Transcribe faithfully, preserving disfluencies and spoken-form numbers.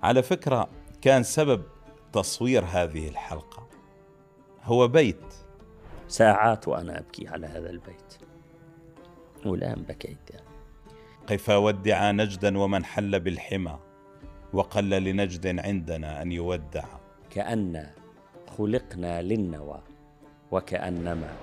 على فكرة كان سبب تصوير هذه الحلقة هو بيت. ساعات وأنا أبكي على هذا البيت، والآن بكيت. قف ودع نجدا ومن حل بالحمى، وقل لنجد عندنا أن يودع. كأن خلقنا للنوى، وكأنما